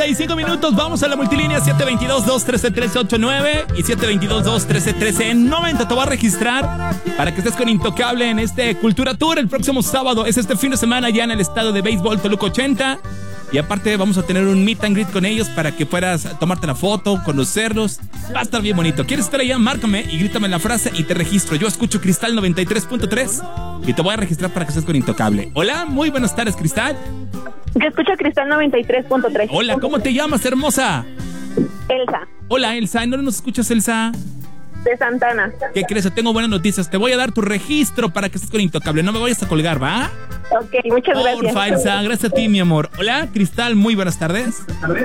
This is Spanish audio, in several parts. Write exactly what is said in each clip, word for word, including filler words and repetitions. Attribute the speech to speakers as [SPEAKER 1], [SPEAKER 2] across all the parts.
[SPEAKER 1] cinco minutos, vamos a la multilínea siete dos dos, dos uno tres, uno tres ocho nueve y siete dos dos, dos uno tres, uno tres noventa. Te voy a registrar para que estés con Intocable en este Cultura Tour el próximo sábado. Es este fin de semana ya en el estadio de béisbol Toluca ochenta. Y aparte vamos a tener un meet and greet con ellos para que puedas tomarte la foto, conocerlos. Va a estar bien bonito. ¿Quieres estar allá? Márcame y grítame la frase y te registro. Yo escucho Cristal noventa y tres punto tres y te voy a registrar para que estés con Intocable. Hola, muy buenas tardes, Cristal.
[SPEAKER 2] Yo escucho Cristal noventa y tres punto tres.
[SPEAKER 1] Hola, ¿cómo te llamas, hermosa?
[SPEAKER 2] Elsa.
[SPEAKER 1] Hola, Elsa. ¿No nos escuchas, Elsa?
[SPEAKER 2] De Santana.
[SPEAKER 1] ¿Qué crees? Tengo buenas noticias. Te voy a dar tu registro para que estés con Intocable. No me vayas a colgar, ¿va?
[SPEAKER 2] Ok, muchas gracias.
[SPEAKER 1] Porfa, Elsa, gracias a ti, mi amor. Hola, Cristal, muy buenas tardes.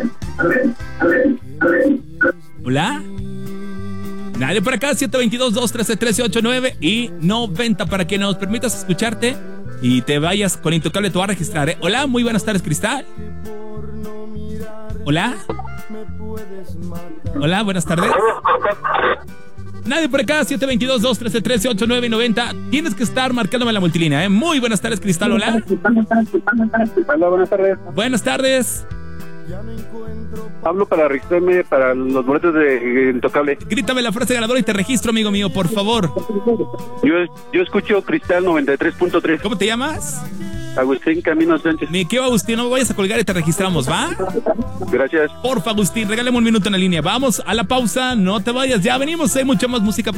[SPEAKER 1] Hola. Nadie por acá, siete dos dos, dos uno tres, uno tres ocho nueve y noventa para que nos permitas escucharte y te vayas con Intocable. Te voy a registrar, ¿eh? Hola, muy buenas tardes, Cristal. Hola. Hola, buenas tardes. Nadie por acá, siete dos dos, dos uno tres, uno tres ocho nueve y noventa. Tienes que estar marcándome la multilínea, ¿eh? Muy buenas tardes, Cristal, hola.
[SPEAKER 3] Hola, buenas tardes.
[SPEAKER 1] Buenas tardes.
[SPEAKER 3] Hablo para registrarme para los boletos de Intocable.
[SPEAKER 1] Grítame la frase ganadora y te registro, amigo mío, por favor.
[SPEAKER 3] Yo, yo escucho Cristal noventa y tres punto tres.
[SPEAKER 1] ¿Cómo te llamas?
[SPEAKER 3] Agustín Camino Sánchez.
[SPEAKER 1] Mi querido Agustín, no me vayas a colgar y te registramos, ¿va?
[SPEAKER 3] Gracias.
[SPEAKER 1] Porfa, Agustín, regálame un minuto en la línea. Vamos a la pausa, no te vayas, ya venimos, hay mucha más música.